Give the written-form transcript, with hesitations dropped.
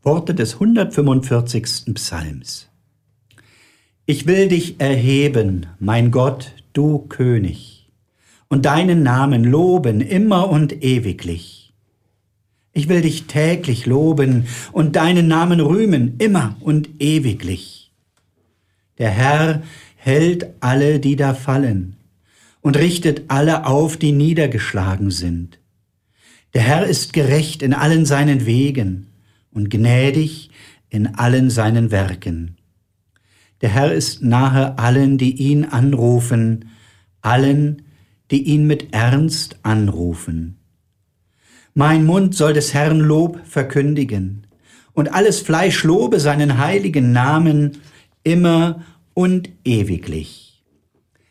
Worte des 145. Psalms. Ich will dich erheben, mein Gott, du König, und deinen Namen loben immer und ewiglich. Ich will dich täglich loben und deinen Namen rühmen immer und ewiglich. Der Herr hält alle, die da fallen, und richtet alle auf, die niedergeschlagen sind. Der Herr ist gerecht in allen seinen Wegen und gnädig in allen seinen Werken. Der Herr ist nahe allen, die ihn anrufen, allen, die ihn mit Ernst anrufen. Mein Mund soll des Herrn Lob verkündigen, und alles Fleisch lobe seinen heiligen Namen immer und ewiglich.